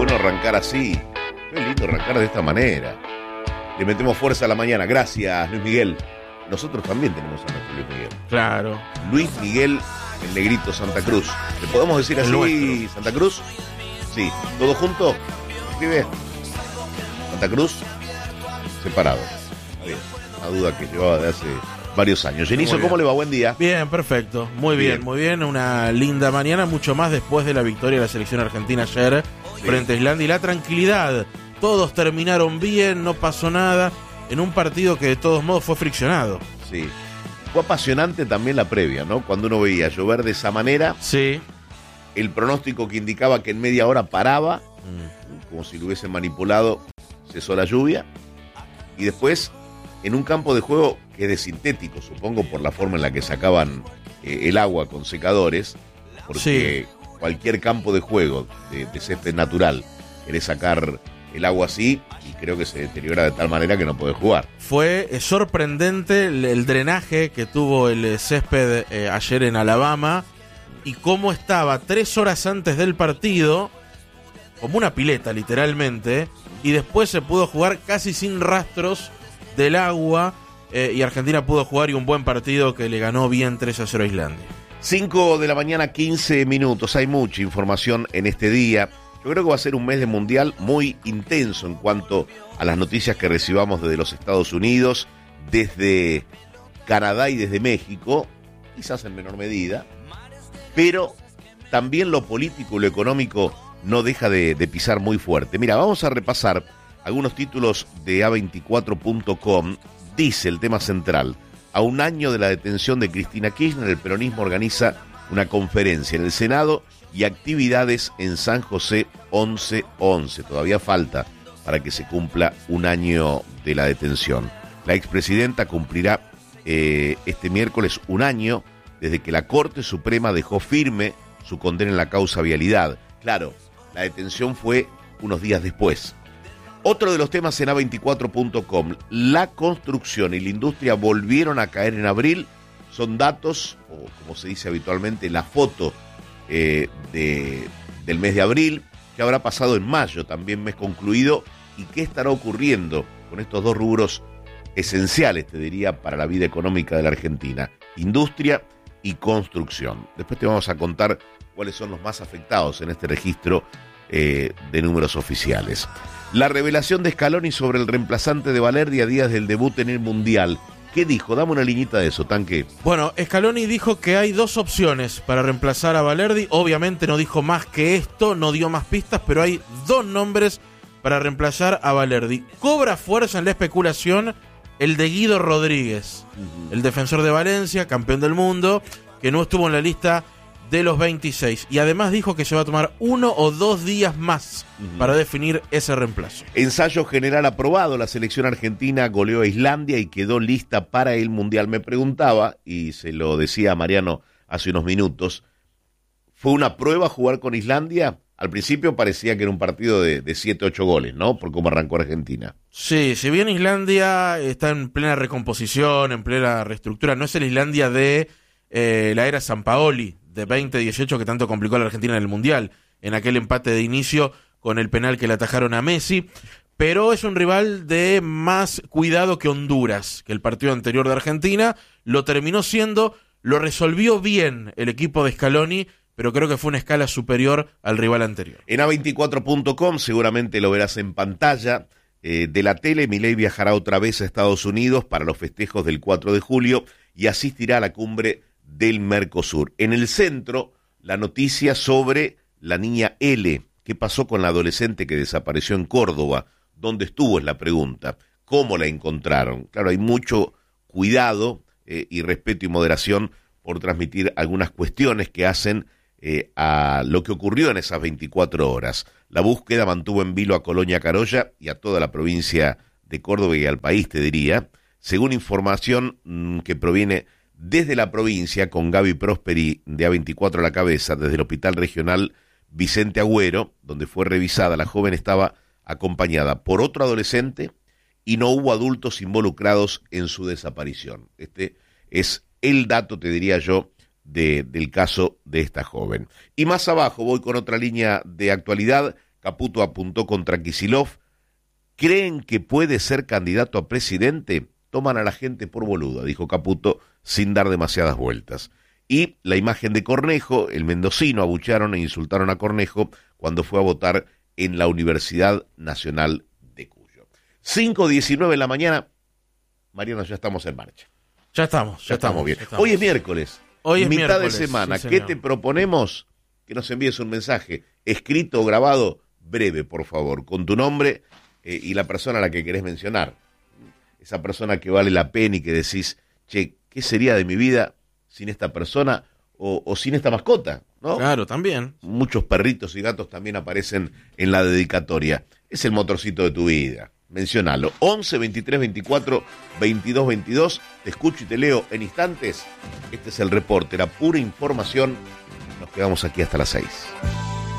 bueno arrancar así. Qué lindo arrancar de esta manera. Le metemos fuerza a la mañana. Gracias, Luis Miguel. Nosotros también tenemos a nuestro Luis Miguel. Claro. Luis Miguel, el negrito Santa Cruz. ¿Le podemos decir así, nuestro Santa Cruz? Sí. ¿Todo junto? ¿Escribe? Santa Cruz, separado. Bien. Una duda que llevaba de hace varios años. Genizo, ¿cómo le va? Buen día. Bien, perfecto. Muy bien, muy bien. Una linda mañana, mucho más después de la victoria de la selección argentina ayer frente a Islandia. Y la tranquilidad. Todos terminaron bien, no pasó nada. En un partido que de todos modos fue friccionado. Sí. Fue apasionante también la previa, ¿no? Cuando uno veía llover de esa manera. Sí. El pronóstico que indicaba que en media hora paraba, como si lo hubiesen manipulado, cesó la lluvia. Y después, en un campo de juego que es de sintético, supongo, por la forma en la que sacaban el agua con secadores, porque cualquier campo de juego de césped natural, querés sacar el agua así y creo que se deteriora de tal manera que no podés jugar. Fue sorprendente el drenaje que tuvo el césped ayer en Alabama y cómo estaba 3 horas antes del partido, como una pileta literalmente, y después se pudo jugar casi sin rastros del agua y Argentina pudo jugar y un buen partido que le ganó bien 3-0 a Islandia. 5 de la mañana, 15 minutos. Hay mucha información en este día. Yo creo que va a ser un mes de mundial muy intenso en cuanto a las noticias que recibamos desde los Estados Unidos, desde Canadá y desde México, quizás en menor medida, pero también lo político y lo económico no deja de pisar muy fuerte. Mira, vamos a repasar algunos títulos de A24.com. Dice el tema central: a un año de la detención de Cristina Kirchner, el peronismo organiza una conferencia en el Senado y actividades en San José 11-11. Todavía falta para que se cumpla un año de la detención. La expresidenta cumplirá este miércoles un año desde que la Corte Suprema dejó firme su condena en la causa vialidad. Claro, la detención fue unos días después. Otro de los temas en A24.com: la construcción y la industria volvieron a caer en abril. Son datos, o como se dice habitualmente, la foto del mes de abril. ¿Qué habrá pasado en mayo, también mes concluido? ¿Y qué estará ocurriendo con estos dos rubros esenciales, te diría, para la vida económica de la Argentina? Industria y construcción. Después te vamos a contar cuáles son los más afectados en este registro de números oficiales. La revelación de Scaloni sobre el reemplazante de Valerdi a días del debut en el Mundial. ¿Qué dijo? Dame una liñita de eso, Tanque. Bueno, Scaloni dijo que hay 2 opciones para reemplazar a Valerdi. Obviamente no dijo más que esto, no dio más pistas, pero hay 2 nombres para reemplazar a Valerdi. Cobra fuerza en la especulación el de Guido Rodríguez, el defensor de Valencia, campeón del mundo, que no estuvo en la lista de los 26. Y además dijo que se va a tomar 1 o 2 días más para definir ese reemplazo. Ensayo general aprobado. La selección argentina goleó a Islandia y quedó lista para el Mundial. Me preguntaba, y se lo decía a Mariano hace unos minutos, ¿fue una prueba jugar con Islandia? Al principio parecía que era un partido de 7-8 goles, ¿no? Por cómo arrancó Argentina. Sí, si bien Islandia está en plena recomposición, en plena reestructura, no es el Islandia de la era Sampaoli, de 2018, que tanto complicó a la Argentina en el Mundial, en aquel empate de inicio con el penal que le atajaron a Messi, pero es un rival de más cuidado que Honduras, que el partido anterior de Argentina lo terminó siendo, lo resolvió bien el equipo de Scaloni, pero creo que fue una escala superior al rival anterior. En A24.com seguramente lo verás en pantalla de la tele. Milei viajará otra vez a Estados Unidos para los festejos del 4 de julio y asistirá a la cumbre del Mercosur. En el centro, la noticia sobre la niña L. ¿Qué pasó con la adolescente que desapareció en Córdoba? ¿Dónde estuvo? Es la pregunta. ¿Cómo la encontraron? Claro, hay mucho cuidado y respeto y moderación por transmitir algunas cuestiones que hacen a lo que ocurrió en esas 24 horas. La búsqueda mantuvo en vilo a Colonia Carolla y a toda la provincia de Córdoba y al país, te diría, según información que proviene desde la provincia, con Gaby Prosperi de A24 a la cabeza, desde el Hospital Regional Vicente Agüero, donde fue revisada. La joven estaba acompañada por otro adolescente y no hubo adultos involucrados en su desaparición. Este es el dato, te diría yo, del caso de esta joven. Y más abajo voy con otra línea de actualidad. Caputo apuntó contra Kicillof. ¿Creen que puede ser candidato a presidente? Toman a la gente por boluda, dijo Caputo sin dar demasiadas vueltas. Y la imagen de Cornejo, el mendocino, abuchearon e insultaron a Cornejo cuando fue a votar en la Universidad Nacional de Cuyo. 5:19 de la mañana. Mariano, ya estamos en marcha. Ya estamos bien. Ya estamos. Hoy es miércoles. Hoy es mitad miércoles, de semana. sí, ¿Qué señor. te proponemos? Que nos envíes un mensaje escrito o grabado, breve, por favor, con tu nombre y la persona a la que querés mencionar. Esa persona que vale la pena y que decís, che, ¿qué sería de mi vida sin esta persona o sin esta mascota? ¿No? Claro, también. Muchos perritos y gatos también aparecen en la dedicatoria. Es el motorcito de tu vida. Mencionalo. 11 23 24 22 22. Te escucho y te leo en instantes. Este es el reporte, la pura información. Nos quedamos aquí hasta las 6.